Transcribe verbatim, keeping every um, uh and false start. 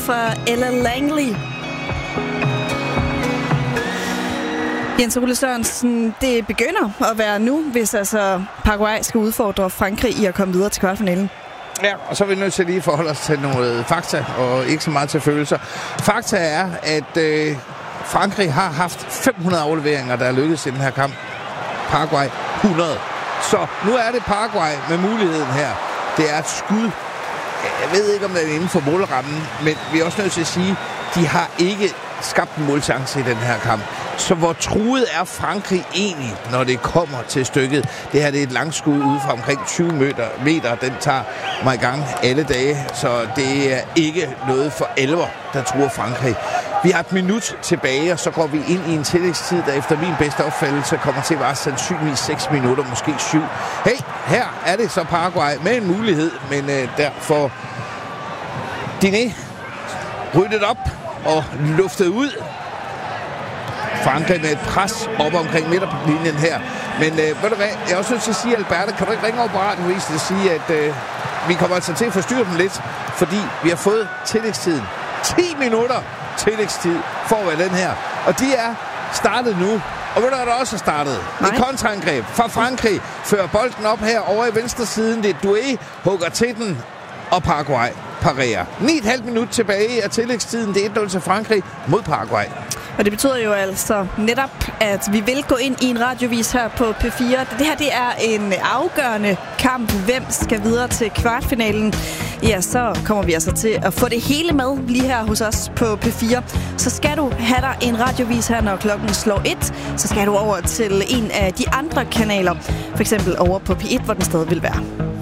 fra Ella Langley. Jens Ole Sørensen, det begynder at være nu, hvis altså Paraguay skal udfordre Frankrig i at komme videre til kvartfinalen. Ja, og så er vi nødt til lige at forholde os til noget fakta, og ikke så meget til følelser. Fakta er, at øh, Frankrig har haft fem hundrede afleveringer, der er lykkedes i den her kamp. Paraguay hundrede. Så nu er det Paraguay med muligheden her. Det er et skud. Jeg ved ikke, om det er inden for målrammen, men vi er også nødt til at sige, de har ikke skabt en målchance i den her kamp. Så hvor truet er Frankrig egentlig, når det kommer til stykket? Det her det er et langskud ude fra omkring tyve meter. Den tager mig i gang alle dage, så det er ikke noget for alvor, der truer Frankrig. Vi har et minut tilbage, og så går vi ind i en tillægstid, der efter min bedste opfattelse kommer til at være sandsynligvis seks minutter, måske syv. Hey, her er det så Paraguay med en mulighed, men øh, derfor Diné ryddet op og luftet ud. Frankrig med et pres op omkring midterlinjen her. Men øh, ved du hvad, jeg er også nødt til at sige, Alberte, kan du ikke ringe over på radioavisen og sige, at øh, vi kommer altså til at forstyrre dem lidt, fordi vi har fået tillægstiden. ti minutter tillægstid for at være den her. Og de er startet nu. Og ved du hvad der også er startet? Nej. Et kontraangreb fra Frankrig. Fører bolden op her over i venstre siden. Det er Doué, hugger til den, og Paraguay parerer. ni komma fem minut tilbage af tillægstiden. Det er et nul til Frankrig mod Paraguay. Og det betyder jo altså netop, at vi vil gå ind i en radiovis her på P fire. Det her det er en afgørende kamp. Hvem skal videre til kvartfinalen? Ja, så kommer vi altså til at få det hele med lige her hos os på P fire. Så skal du have dig en radiovis her, når klokken slår et. Så skal du over til en af de andre kanaler. For eksempel over på P et, hvor den stadig vil være.